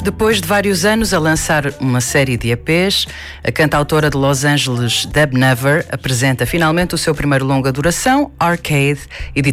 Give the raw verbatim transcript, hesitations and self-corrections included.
Depois de vários anos a lançar uma série de E Pês, a cantautora de Los Angeles, Deb Never, apresenta finalmente o seu primeiro longa duração, Arcade, editado